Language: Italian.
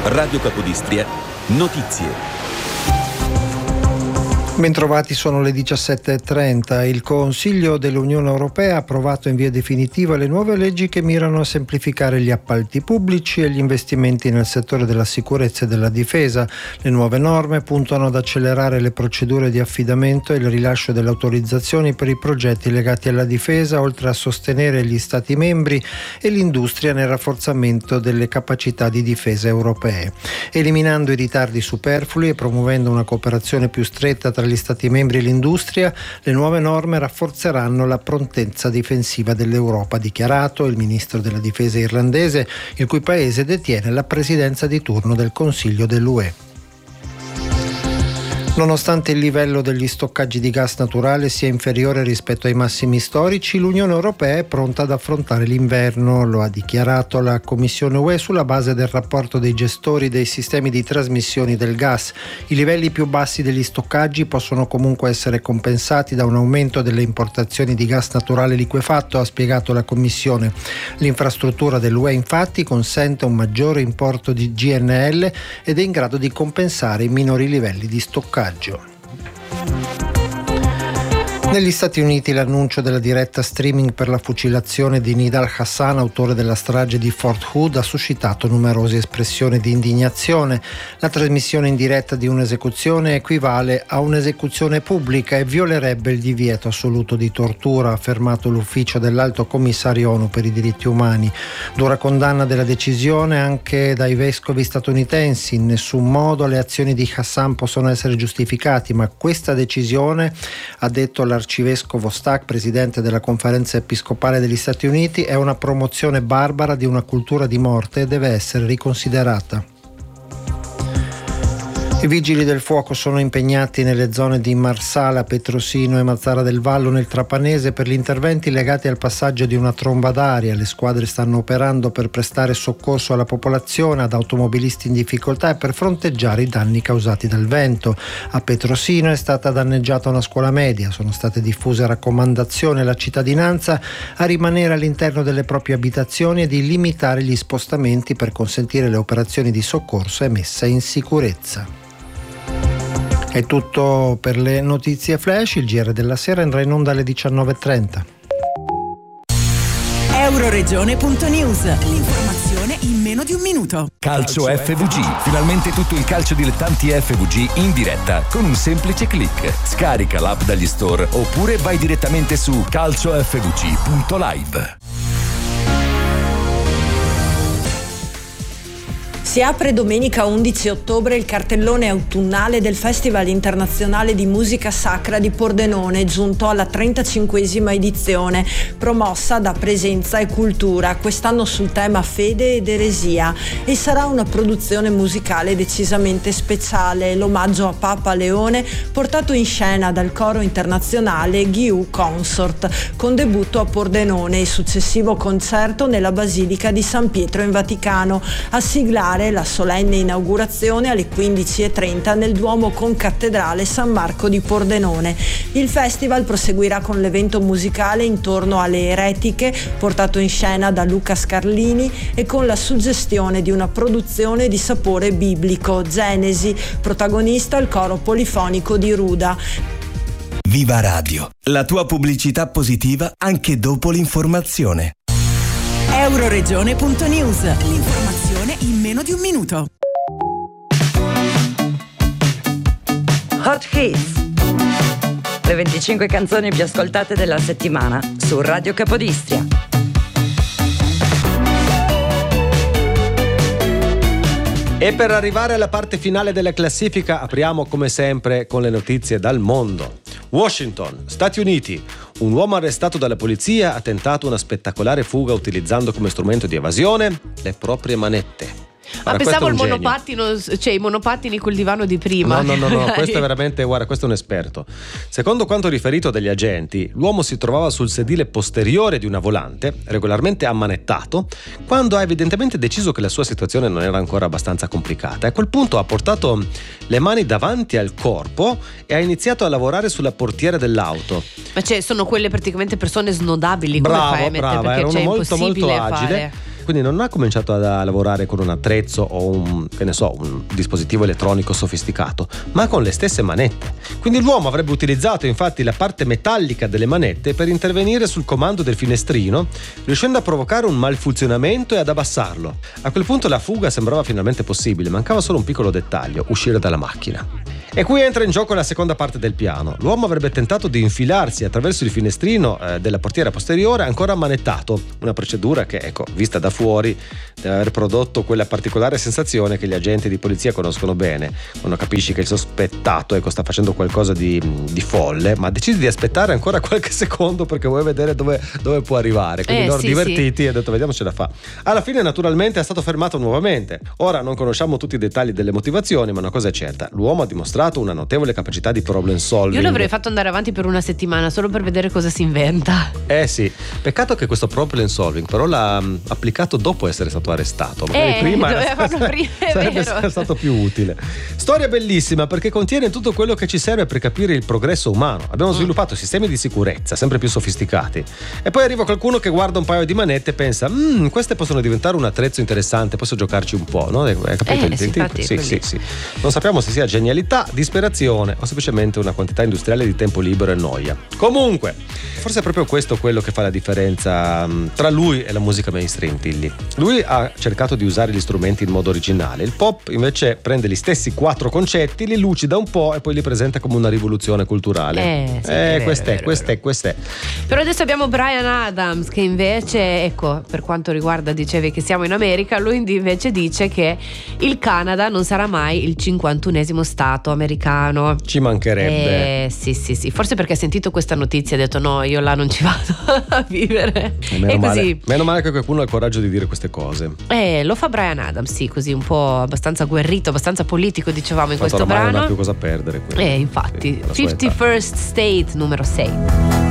Radio Capodistria, notizie. Bentrovati, sono le 17.30. Il Consiglio dell'Unione Europea ha approvato in via definitiva le nuove leggi che mirano a semplificare gli appalti pubblici e gli investimenti nel settore della sicurezza e della difesa. Le nuove norme puntano ad accelerare le procedure di affidamento e il rilascio delle autorizzazioni per i progetti legati alla difesa, oltre a sostenere gli Stati membri e l'industria nel rafforzamento delle capacità di difesa europee, eliminando i ritardi superflui e promuovendo una cooperazione più stretta tra gli Stati membri e l'industria. Le nuove norme rafforzeranno la prontezza difensiva dell'Europa, ha dichiarato il ministro della difesa irlandese, il cui paese detiene la presidenza di turno del Consiglio dell'UE. Nonostante il livello degli stoccaggi di gas naturale sia inferiore rispetto ai massimi storici, l'Unione Europea è pronta ad affrontare l'inverno, lo ha dichiarato la Commissione UE sulla base del rapporto dei gestori dei sistemi di trasmissione del gas. I livelli più bassi degli stoccaggi possono comunque essere compensati da un aumento delle importazioni di gas naturale liquefatto, ha spiegato la Commissione. L'infrastruttura dell'UE infatti consente un maggiore importo di GNL ed è in grado di compensare i minori livelli di stoccaggio. Negli Stati Uniti l'annuncio della diretta streaming per la fucilazione di Nidal Hassan, autore della strage di Fort Hood, ha suscitato numerose espressioni di indignazione. La trasmissione in diretta di un'esecuzione equivale a un'esecuzione pubblica e violerebbe il divieto assoluto di tortura, ha affermato l'ufficio dell'Alto Commissario ONU per i diritti umani. Dura condanna della decisione anche dai vescovi statunitensi. In nessun modo le azioni di Hassan possono essere giustificate, ma questa decisione, ha detto l'arcivescovo Stack, presidente della Conferenza Episcopale degli Stati Uniti, è una promozione barbara di una cultura di morte e deve essere riconsiderata. I vigili del fuoco sono impegnati nelle zone di Marsala, Petrosino e Mazara del Vallo nel Trapanese per gli interventi legati al passaggio di una tromba d'aria. Le squadre stanno operando per prestare soccorso alla popolazione, ad automobilisti in difficoltà e per fronteggiare i danni causati dal vento. A Petrosino è stata danneggiata una scuola media. Sono state diffuse raccomandazioni alla cittadinanza a rimanere all'interno delle proprie abitazioni e di limitare gli spostamenti per consentire le operazioni di soccorso e messa in sicurezza. È tutto per le notizie flash. Il GR della sera andrà in onda alle 19.30. Euroregione.news. L'informazione in meno di un minuto. Calcio FVG. Finalmente tutto il calcio dilettanti FVG in diretta con un semplice click. Scarica l'app dagli store oppure vai direttamente su calciofvg.live. Si apre domenica 11 ottobre il cartellone autunnale del Festival Internazionale di Musica Sacra di Pordenone, giunto alla 35esima edizione, promossa da Presenza e Cultura, quest'anno sul tema fede ed eresia, e sarà una produzione musicale decisamente speciale, l'omaggio a Papa Leone portato in scena dal coro internazionale Ghiu Consort, con debutto a Pordenone e successivo concerto nella Basilica di San Pietro in Vaticano, a siglare la solenne inaugurazione alle 15.30 nel Duomo Concattedrale San Marco di Pordenone. Il festival proseguirà con l'evento musicale intorno alle eretiche, portato in scena da Luca Scarlini, e con la suggestione di una produzione di sapore biblico, Genesi, protagonista il coro polifonico di Ruda. Viva Radio, la tua pubblicità positiva anche dopo l'informazione. Euroregione.news. L'informazione in meno di un minuto. Hot Hits. Le 25 canzoni più ascoltate della settimana su Radio Capodistria. E per arrivare alla parte finale della classifica apriamo come sempre con le notizie dal mondo. Washington, Stati Uniti. Un uomo arrestato dalla polizia ha tentato una spettacolare fuga utilizzando come strumento di evasione le proprie manette. Ma pensavo il monopattino, cioè i monopattini col divano di prima. No, questo è veramente, guarda, questo è un esperto. Secondo quanto riferito dagli agenti, l'uomo si trovava sul sedile posteriore di una volante, regolarmente ammanettato, quando ha evidentemente deciso che la sua situazione non era ancora abbastanza complicata. A quel punto ha portato le mani davanti al corpo e ha iniziato a lavorare sulla portiera dell'auto. Ma cioè sono quelle praticamente persone snodabili, come fai a mettere? Brava, perché erano è molto impossibile agile. fare. Quindi non ha cominciato a lavorare con un attrezzo o un dispositivo elettronico sofisticato, ma con le stesse manette. Quindi l'uomo avrebbe utilizzato infatti la parte metallica delle manette per intervenire sul comando del finestrino, riuscendo a provocare un malfunzionamento e ad abbassarlo. A quel punto la fuga sembrava finalmente possibile, mancava solo un piccolo dettaglio: uscire dalla macchina. E qui entra in gioco la seconda parte del piano. L'uomo avrebbe tentato di infilarsi attraverso il finestrino della portiera posteriore ancora ammanettato, una procedura che, vista da fuori, deve aver prodotto quella particolare sensazione che gli agenti di polizia conoscono bene, quando capisci che il sospettato sta facendo qualcosa di folle, ma decidi di aspettare ancora qualche secondo perché vuoi vedere dove può arrivare. Quindi loro divertiti e ha detto vediamo ce la fa. Alla fine naturalmente è stato fermato nuovamente. Ora non conosciamo tutti i dettagli delle motivazioni, ma una cosa è certa: l'uomo ha dimostrato una notevole capacità di problem solving. Io l'avrei fatto andare avanti per una settimana solo per vedere cosa si inventa. Sì, peccato che questo problem solving però l'ha applicato dopo essere stato arrestato. Prima sarebbe stato più utile. Storia bellissima perché contiene tutto quello che ci serve per capire il progresso umano. Abbiamo sviluppato sistemi di sicurezza sempre più sofisticati e poi arriva qualcuno che guarda un paio di manette e pensa queste possono diventare un attrezzo interessante, posso giocarci un po', no? Hai capito? Sì. Non sappiamo se sia genialità, disperazione o semplicemente una quantità industriale di tempo libero e noia. Comunque, forse è proprio questo quello che fa la differenza tra lui e la musica mainstream, Tilly. Lui ha cercato di usare gli strumenti in modo originale. Il pop invece prende gli stessi 4 concetti, li lucida un po' e poi li presenta come una rivoluzione culturale. Questa è. Però adesso abbiamo Bryan Adams che invece, per quanto riguarda, dicevi che siamo in America, lui invece dice che il Canada non sarà mai il 51esimo stato americano. Ci mancherebbe. Sì, forse perché ha sentito questa notizia e ha detto no, io là non ci vado a vivere. Meno male che qualcuno ha il coraggio di dire queste cose. Lo fa Bryan Adams, sì, così un po' abbastanza agguerrito, abbastanza politico, dicevamo in questo brano. Non ha più cosa perdere. Infatti, 51st State numero 6.